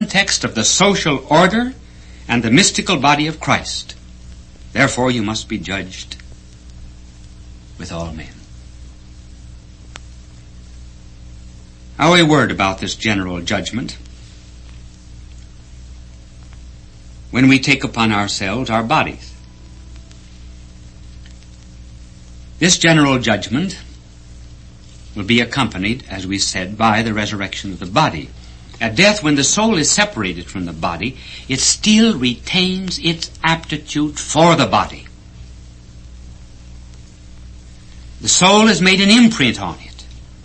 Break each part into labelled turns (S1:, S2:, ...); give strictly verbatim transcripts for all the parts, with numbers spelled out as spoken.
S1: context of the social order and the mystical body of Christ. Therefore you must be judged with all men. Now a word about this general judgment. When we take upon ourselves our bodies. This general judgment will be accompanied, as we said, by the resurrection of the body. At death, when the soul is separated from the body, it still retains its aptitude for the body. The soul has made an imprint on it,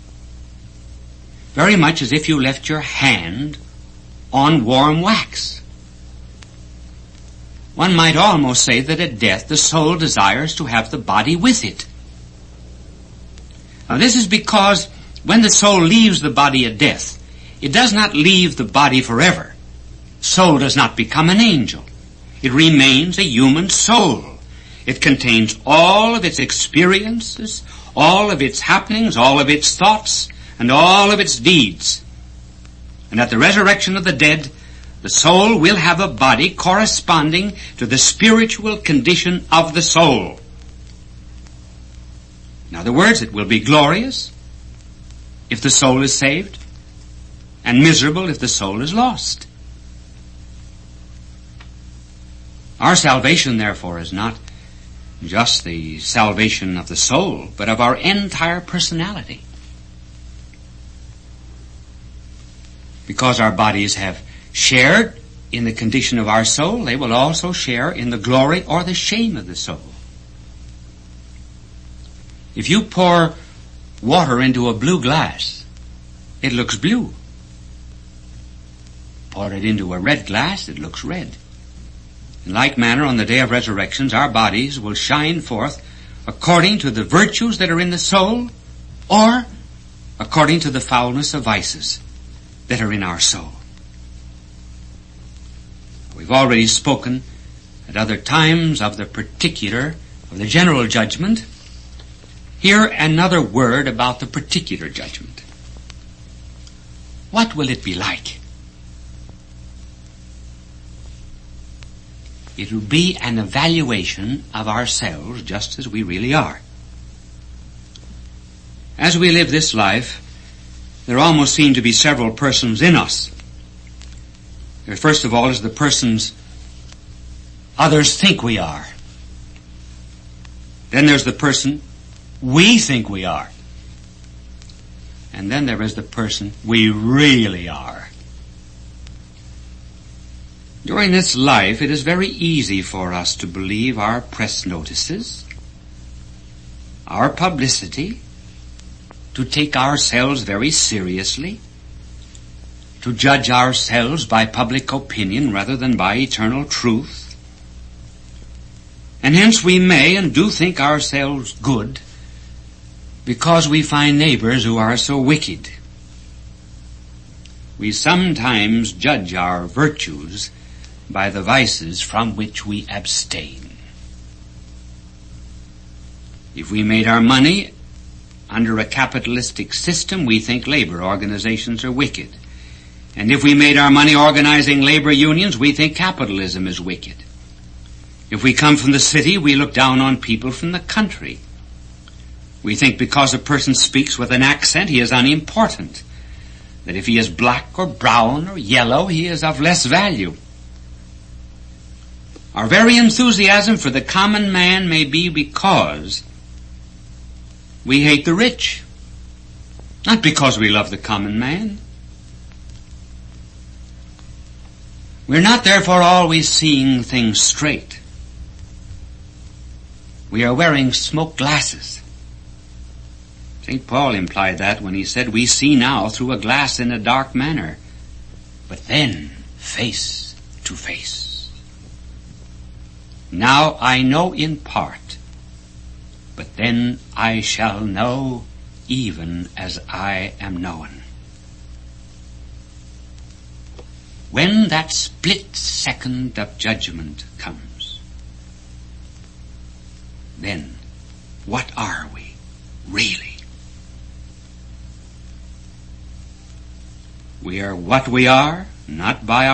S1: very much as if you left your hand on warm wax. One might almost say that at death the soul desires to have the body with it. Now this is because when the soul leaves the body at death, it does not leave the body forever. Soul does not become an angel. It remains a human soul. It contains all of its experiences, all of its happenings, all of its thoughts, and all of its deeds. And at the resurrection of the dead, the soul will have a body corresponding to the spiritual condition of the soul. In other words, it will be glorious if the soul is saved, and miserable if the soul is lost. Our salvation, therefore, is not just the salvation of the soul, but of our entire personality. Because our bodies have shared in the condition of our soul, they will also share in the glory or the shame of the soul. If you pour water into a blue glass, it looks blue. Pour it into a red glass, it looks red. In like manner, on the day of resurrections, our bodies will shine forth according to the virtues that are in the soul, or according to the foulness of vices that are in our soul. We've already spoken at other times of the particular, of the general judgment. Here another word about the particular judgment. What will it be like? It will be an evaluation of ourselves just as we really are. As we live this life, there almost seem to be several persons in us. There, first of all, is the persons others think we are. Then there's the person we think we are. And then there is the person we really are. During this life, it is very easy for us to believe our press notices, our publicity, to take ourselves very seriously, to judge ourselves by public opinion rather than by eternal truth. And hence we may and do think ourselves good because we find neighbors who are so wicked. We sometimes judge our virtues by the vices from which we abstain. If we made our money under a capitalistic system, we think labor organizations are wicked. And if we made our money organizing labor unions, we think capitalism is wicked. If we come from the city, we look down on people from the country. We think because a person speaks with an accent, he is unimportant. That if he is black or brown or yellow, he is of less value. Our very enthusiasm for the common man may be because we hate the rich, not because we love the common man. We're not therefore always seeing things straight. We are wearing smoke glasses. Saint Paul implied that when he said, we see now through a glass in a dark manner, but then face to face. Now I know in part, but then I shall know even as I am known. When that split second of judgment comes, then what are we really? We are what we are, not by our